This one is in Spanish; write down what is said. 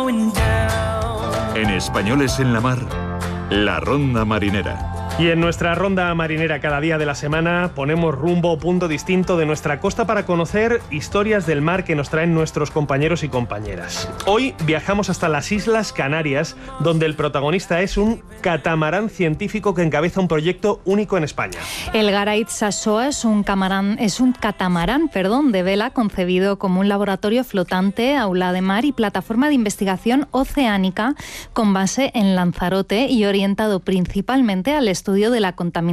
En Españoles en la Mar, la Ronda Marinera. Y en nuestra ronda marinera cada día de la semana ponemos rumbo a un punto distinto de nuestra costa para conocer historias del mar que nos traen nuestros compañeros y compañeras. Hoy viajamos hasta las Islas Canarias, donde el protagonista es un catamarán científico que encabeza un proyecto único en España. El Garait Sassoa es un catamarán de vela concebido como un laboratorio flotante, aula de mar y plataforma de investigación oceánica con base en Lanzarote y orientado principalmente al estudio de la contaminación